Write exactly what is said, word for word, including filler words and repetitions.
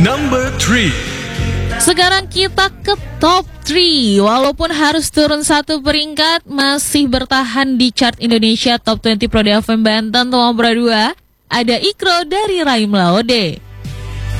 number three. Sekarang kita ke top tiga. Walaupun harus turun satu peringkat, masih bertahan di chart Indonesia Top dua puluh Prodi F M Banten Tuan Pro dua. Ada Ikro dari Raim Laode.